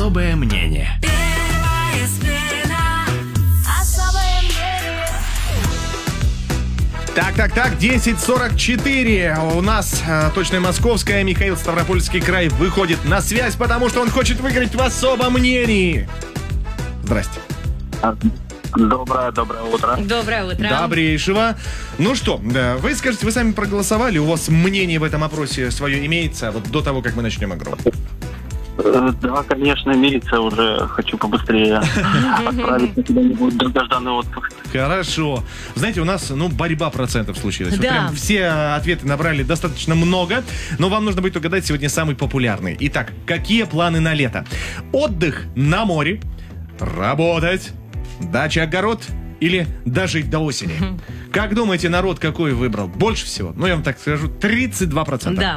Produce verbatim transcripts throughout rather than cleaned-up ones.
Особое мнение. Первая смена. Особое мнение. Так, так, так, десять сорок четыре. У нас э, точное московское. Михаил, Ставропольский край, выходит на связь, потому что он хочет выиграть в особом мнении. Здрасте. Доброе, доброе утро. Доброе утро. Добрейшего. Ну что, да, вы скажете, вы сами проголосовали, у вас мнение в этом опросе свое имеется, вот до того, как мы начнем игру? Э, Да, конечно, имеется уже. Хочу побыстрее отправиться куда-нибудь в долгожданный отпуск. Хорошо. Знаете, у нас, ну, борьба процентов случилась. Вот Да. прям все ответы набрали достаточно много, но вам нужно будет угадать сегодня самый популярный. Итак, какие планы на лето? Отдых на море, работать, дача, огород или дожить до осени? Как думаете, народ какой выбрал? Больше всего? Ну, я вам так скажу, тридцать два процента. Да.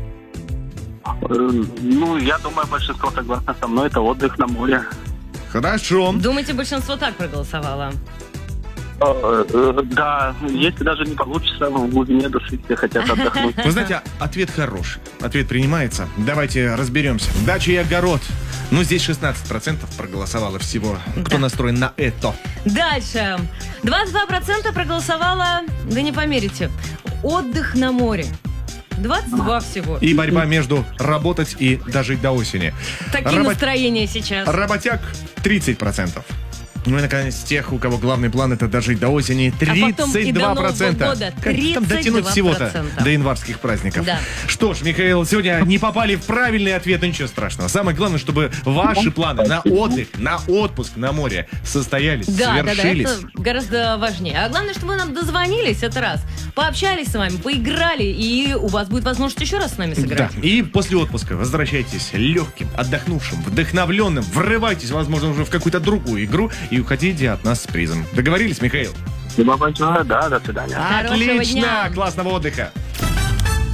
Э, Ну, я думаю, большинство согласно со мной, это отдых на море. Хорошо. Думаете, большинство так проголосовало? Э, э, Да, если даже не получится, в глубине души все хотят отдохнуть. Вы знаете, ответ хороший. Ответ принимается. Давайте разберемся. Дача и огород. Ну, здесь шестнадцать процентов проголосовало всего. Кто Да. настроен на это? Дальше. двадцать два процента проголосовало, да не поверите, отдых на море. двадцать два всего. И борьба между работать и дожить до осени. Такие Рабо- настроения сейчас. Работяг тридцать процентов. Ну и, наконец, тех, у кого главный план это дожить до осени, А потом и тридцать два процента. до Нового года Как там тридцать дотянуть два всего-то процента. до январских праздников? Да. Что ж, Михаил, сегодня не попали в правильный ответ, но ничего страшного. Самое главное, чтобы ваши планы на отдых, на отпуск на море состоялись, Да, да, да, свершились. это гораздо важнее. А главное, чтобы вы нам дозвонились, это раз. Пообщались с вами, поиграли, и у вас будет возможность еще раз с нами Да, сыграть. и после отпуска возвращайтесь легким, отдохнувшим, вдохновленным, врывайтесь, возможно, уже в какую-то другую игру и уходите от нас с призом. Договорились, Михаил? Спасибо большое, да, до свидания. Хорошего Отлично! дня. Классного отдыха!